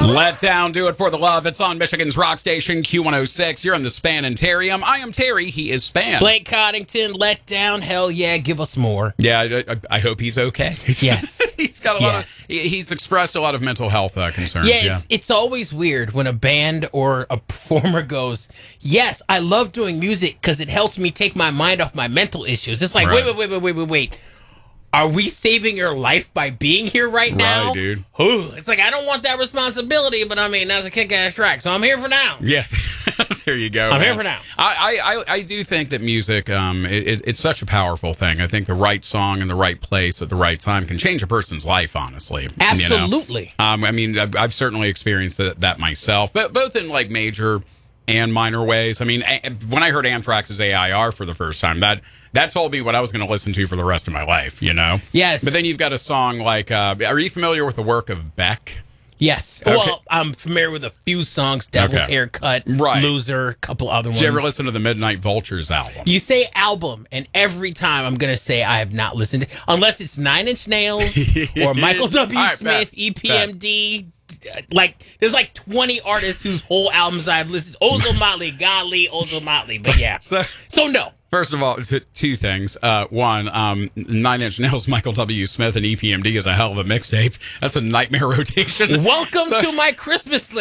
Let Down, Do It for the Love. It's on Michigan's rock station, Q106. You're in the Spanitarium. I am Terry. He is Span. Blake Coddington, Let Down. Hell yeah, give us more. Yeah, I hope he's okay. Yes. He's got a lot of. He's expressed a lot of mental health concerns. Yeah, it's always weird when a band or a performer goes, yes, I love doing music because it helps me take my mind off my mental issues. It's like, Right. wait. Are we saving your life by being here right now? Right, dude. It's like, I don't want that responsibility, but I mean, that's a kick-ass track, so I'm here for now. Yes. There you go. I'm man. here for now. I do think that music, it's such a powerful thing. I think the right song in the right place at the right time can change a person's life, honestly. Absolutely. You know? I mean, I've certainly experienced that myself, but both in like major and minor ways. I mean, when I heard Anthrax's AIR for the first time, that told me what I was going to listen to for the rest of my life, you know? Yes. But then you've got a song like, are you familiar with the work of Beck? Yes. Okay. Well, I'm familiar with a few songs, Devil's Okay. Haircut, Right. Loser, a couple other ones. Did you ever listen to the Midnight Vultures album? You say album, and every time I'm going to say I have not listened, unless it's Nine Inch Nails or Michael W. All right, Smith, bet. EPMD. Like, there's like 20 artists whose whole albums I've listened. Ozo Motley, Godly, Ozo Motley. But yeah. So no. First of all, two things. One, Nine Inch Nails, Michael W. Smith, and EPMD is a hell of a mixtape. That's a nightmare rotation. Welcome to my Christmas list.